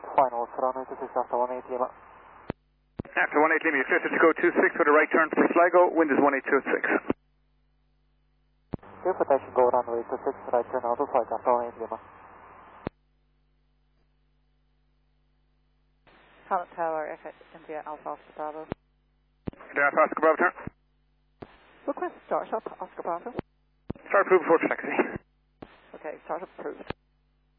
Final, runway 26 after 18 Lima. After 18 Lima, you're clear to go 26 with a right turn for Sligo, wind is 1826. Clear protection, go runway 26, right turn auto flight after 18 Lima. Pilot Tower, India Alpha Oscar Bravo. India Alpha Oscar Bravo, turn. Request start up, Oscar Bravo. Start approved before taxi. Okay, start up approved.